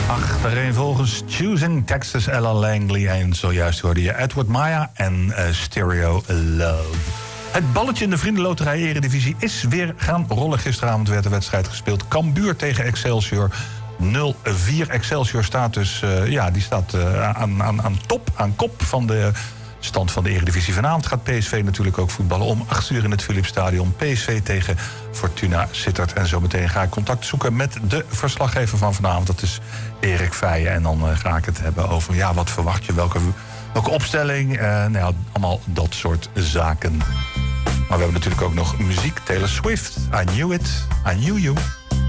Achtereenvolgens Choosing Texas, Ella Langley. En zojuist hoorde je Edward Maya en Stereo Love. Het balletje in de Vriendenloterij Eredivisie is weer gaan rollen. Gisteravond werd de wedstrijd gespeeld. Cambuur tegen Excelsior 0-4. Excelsior staat dus die staat aan kop van de stand van de Eredivisie. Vanavond gaat PSV natuurlijk ook voetballen om 8 uur in het Philipsstadion. PSV tegen Fortuna Sittard. En zometeen ga ik contact zoeken met de verslaggever van vanavond. Dat is Erik Feijen. En dan ga ik het hebben over, wat verwacht je? Welke opstelling? Allemaal dat soort zaken. Maar we hebben natuurlijk ook nog muziek. Taylor Swift, I Knew It, I Knew You.